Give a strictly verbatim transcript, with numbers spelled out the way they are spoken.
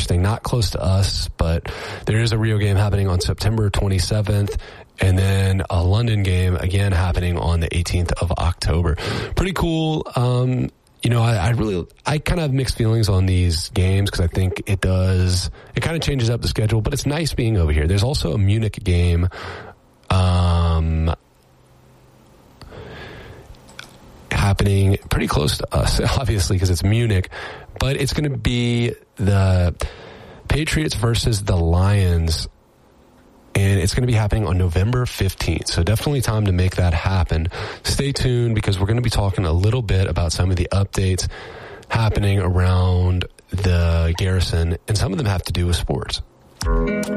interesting. Not close to us, but there is a Rio game happening on September twenty-seventh. And then a London game, again, happening on the eighteenth of October. Pretty cool. Um, you know, I, I really, I kind of have mixed feelings on these games because I think it does, it kind of changes up the schedule, but it's nice being over here. There's also a Munich game, um, happening pretty close to us, obviously, because it's Munich, but it's going to be the Patriots versus the Lions. And it's going to be happening on November fifteenth. So definitely time to make that happen. Stay tuned because we're going to be talking a little bit about some of the updates happening around the Garrison. And some of them have to do with sports.